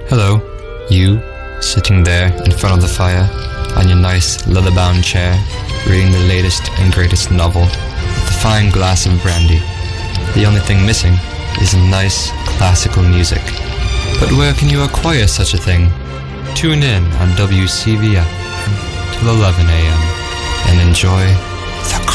Hello, you, sitting there in front of the fire, on your nice leather-bound chair, reading the latest and greatest novel, with a fine glass of brandy. The only thing missing is nice classical music. But where can you acquire such a thing? Tune in on WCVF till 11 a.m. and enjoy the